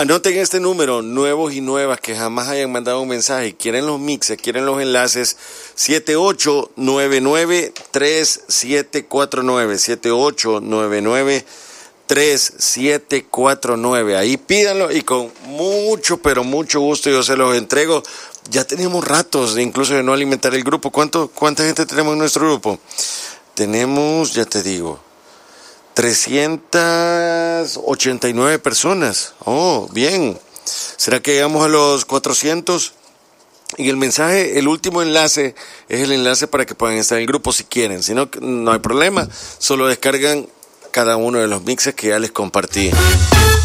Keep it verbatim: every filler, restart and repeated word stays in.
Anoten este número, nuevos y nuevas que jamás hayan mandado un mensaje, quieren los mixes, quieren los enlaces, siete ocho nueve nueve tres siete cuatro nueve, siete ocho nueve nueve tres siete cuatro nueve. Ahí pídanlo y con mucho, pero mucho gusto yo se los entrego. Ya tenemos ratos de incluso de no alimentar el grupo. ¿Cuánto, ¿Cuánta gente tenemos en nuestro grupo? Tenemos, ya te digo, trescientas ochenta y nueve personas. Oh, bien. ¿Será que llegamos a los cuatrocientos? Y el mensaje, el último enlace, es el enlace para que puedan estar en el grupo si quieren. Si no, no hay problema. Solo descargan cada uno de los mixes que ya les compartí.